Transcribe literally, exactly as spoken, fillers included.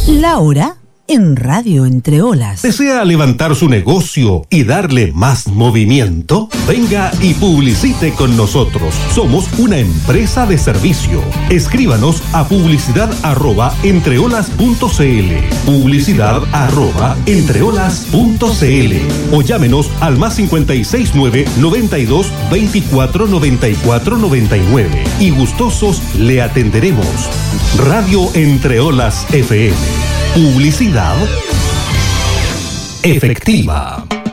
La hora en Radio Entre Olas. ¿Desea levantar su negocio y darle más movimiento? Venga y publicite con nosotros. Somos una empresa de servicio. Escríbanos a publicidad arroba entreolas punto cl, publicidad arroba entreolas punto cl, o llámenos al más cincuenta y seis nueve, noventa y dos, veinticuatro, noventa y cuatro, noventa y nueve y gustosos le atenderemos. Radio Entre Olas F M. Publicidad efectiva.